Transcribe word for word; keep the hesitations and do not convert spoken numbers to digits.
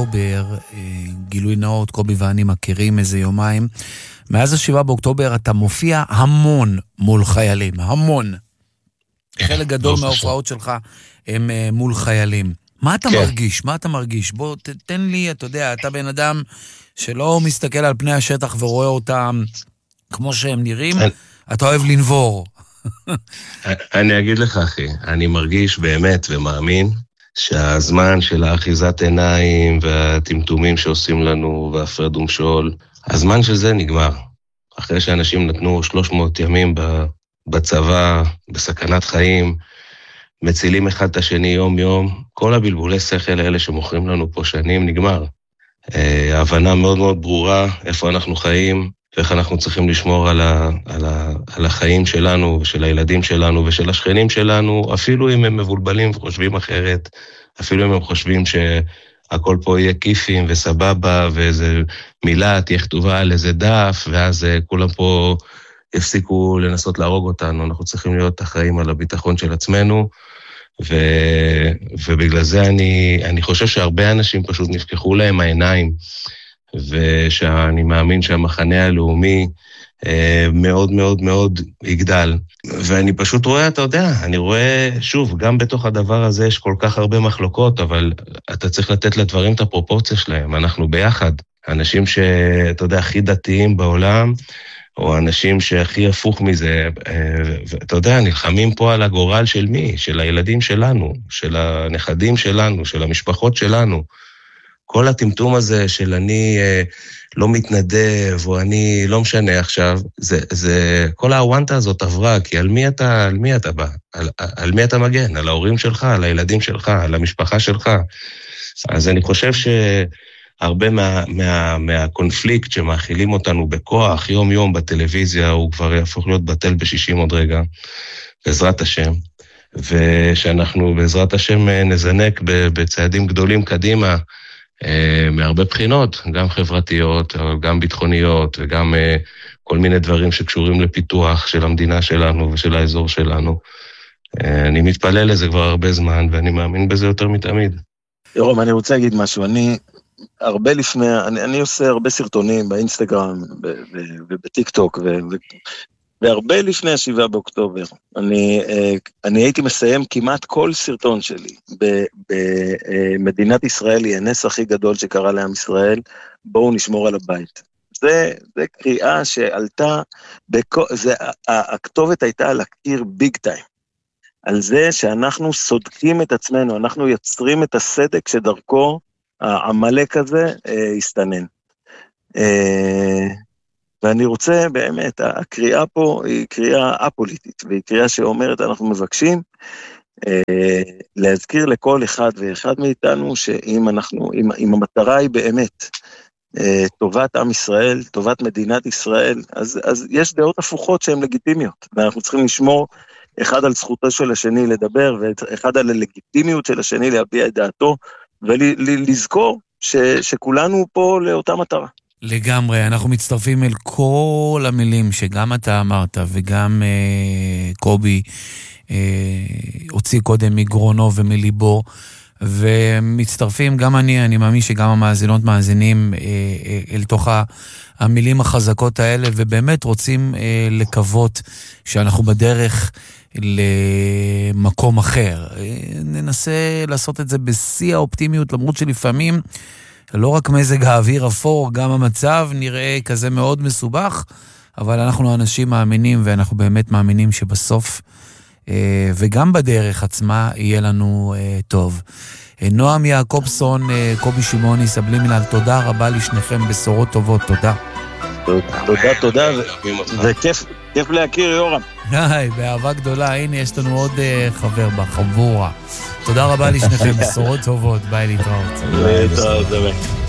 באוקטובר, גילוי נאות, קובי ואני מכירים איזה יומיים, מאז השבעה באוקטובר אתה מופיע המון מול חיילים, המון. חלק גדול מההופעות שלך הם מול חיילים. מה אתה מרגיש? מה אתה מרגיש? בוא תתן לי, אתה יודע, אתה בן אדם שלא מסתכל על פני השטח ורואה אותם כמו שהם נראים, אתה אוהב לנבור. אני אגיד לך, אחי, אני מרגיש באמת ומאמין שהזמן של האחיזת עיניים והטמטומים שעושים לנו והפרד ומשול, הזמן של זה נגמר. אחרי שאנשים נתנו שלוש מאות ימים בצבא, בסכנת חיים, מצילים אחד את השני יום יום, כל הבלבולי שכל האלה שמוכרים לנו פה שנים נגמר. ההבנה מאוד מאוד ברורה איפה אנחנו חיים, ואיך אנחנו צריכים לשמור על, ה, על, ה, על החיים שלנו ושל הילדים שלנו ושל השכנים שלנו, אפילו אם הם מבולבלים וחושבים אחרת, אפילו אם הם חושבים שהכל פה יהיה כיפים וסבבה, ואיזה מילה תהיה כתובה על איזה דף, ואז כולם פה יפסיקו לנסות להרוג אותנו. אנחנו צריכים להיות אחראים על הביטחון של עצמנו, ו, ובגלל זה אני, אני חושב שהרבה אנשים פשוט נפקחו להם העיניים, ושאני מאמין שהמחנה הלאומי אה, מאוד מאוד מאוד יגדל. ואני פשוט רואה, אתה יודע, אני רואה, שוב, גם בתוך הדבר הזה יש כל כך הרבה מחלוקות, אבל אתה צריך לתת לדברים את הפרופורציה שלהם. אנחנו ביחד, אנשים שאתה יודע, הכי דתיים בעולם, או אנשים שהכי הפוך מזה, אתה יודע, נלחמים פה על הגורל של מי? של הילדים שלנו, של הנכדים שלנו, של המשפחות שלנו. כל הטמטום הזה של אני אה, לא מתנדב, או אני לא משנה עכשיו, זה, זה, כל ההוואנטה הזאת עברה, כי על מי אתה, על מי אתה בא? על, על מי אתה מגן? על ההורים שלך, על הילדים שלך, על המשפחה שלך. אז אני חושב שהרבה מה, מה, מהקונפליקט שמאכילים אותנו בכוח, יום יום בטלוויזיה, הוא כבר יהפוך להיות בטל בשישים עוד רגע, בעזרת השם. ושאנחנו בעזרת השם נזנק בצעדים גדולים קדימה, מהרבה בחינות, גם חברתיות, גם ביטחוניות, וגם כל מיני דברים שקשורים לפיתוח של המדינה שלנו ושל האזור שלנו. אני מתפלל לזה כבר הרבה זמן, ואני מאמין בזה יותר מתמיד. יורם, אני רוצה להגיד משהו. אני הרבה לפני, אני, אני עושה הרבה סרטונים באינסטגרם ובטיק טוק, והרבה לפני השבעה באוקטובר, אני, אני הייתי מסיים כמעט כל סרטון שלי, במדינת ישראל היא הנס הכי גדול שקרה לעם ישראל, בואו נשמור על הבית. זה, זה קריאה שעלתה, בכ... זה, הכתובת הייתה על הקיר ביג טיים, על זה שאנחנו סודקים את עצמנו, אנחנו יוצרים את הסדק שדרכו העמלק הזה הסתנן. ואני רוצה באמת, הקריאה פה היא קריאה אפוליטית, והיא קריאה שאומרת, אנחנו מבקשים אה, להזכיר לכל אחד ואחד מאיתנו, שאם אנחנו, אם, אם המטרה היא באמת אה, טובת עם ישראל, טובת מדינת ישראל, אז, אז יש דעות הפוכות שהן לגיטימיות, ואנחנו צריכים לשמור אחד על זכותו של השני לדבר, ואחד על הלגיטימיות של השני להביע את דעתו, ולזכור ש, שכולנו פה לאותה מטרה. לגמרי, אנחנו מצטרפים אל כל המילים שגם אתה אמרת וגם אה, קובי אה, הוציא קודם מגרונו ומליבו, ומצטרפים גם אני, אני מאמין שגם המאזינות מאזינים אה, אה, אל תוך המילים החזקות האלה, ובאמת רוצים אה, לקוות שאנחנו בדרך למקום אחר. אה, ננסה לעשות את זה בשיא האופטימיות, למרות שלפעמים לא רק מזג האוויר אפור, גם המצב נראה כזה מאוד מסובך, אבל אנחנו אנשים מאמינים, ואנחנו באמת מאמינים שבסוף, אה, וגם בדרך עצמה, יהיה לנו אה, טוב. אה, נועם יעקובסון, אה, קובי שמעוני, סבלימינל, תודה רבה לשניכם, בשורות טובות, תודה. תודה, תודה, וכיף להכיר, יורם. היי, באהבה גדולה, הנה יש לנו עוד אה, חבר בחבורה. תודה רבה לשניכם, בשורות טובות, ביי להתראות. להתראות, ביי.